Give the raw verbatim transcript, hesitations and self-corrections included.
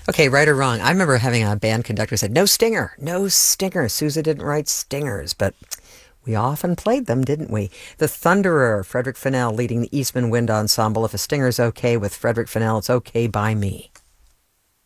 Okay, right or wrong. I remember having a band conductor said, no stinger, no stinger. Sousa didn't write stingers, but we often played them, didn't we? The Thunderer, Frederick Fennell leading the Eastman Wind Ensemble. If a stinger's okay with Frederick Fennell, it's okay by me.